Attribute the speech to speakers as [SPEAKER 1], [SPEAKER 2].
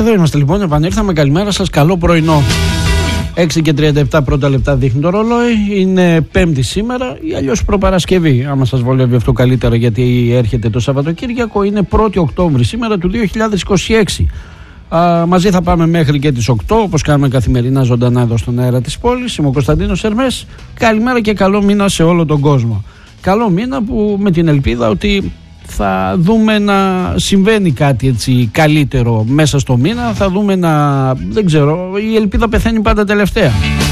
[SPEAKER 1] Εδώ είμαστε λοιπόν, επανήλθαμε. Καλημέρα σας, καλό πρωινό. 6 και 37 πρώτα λεπτά δείχνει το ρολόι. Είναι Πέμπτη σήμερα ή αλλιώς προπαρασκευή. Άμα σας βολεύει αυτό καλύτερα, γιατί έρχεται το Σαββατοκύριακο. Είναι 1η Οκτώβρη σήμερα του 2026. Μαζί θα πάμε μέχρι και τις 8, όπως κάνουμε καθημερινά ζωντανά εδώ στον αέρα της πόλης. Είμαι ο Κωνσταντίνος Ερμές. Καλημέρα και καλό μήνα σε όλο τον κόσμο. Καλό μήνα που με την ελπίδα ότι θα δούμε να συμβαίνει κάτι έτσι καλύτερο μέσα στο μήνα. Θα δούμε να... δεν ξέρω, η ελπίδα πεθαίνει πάντα τελευταία.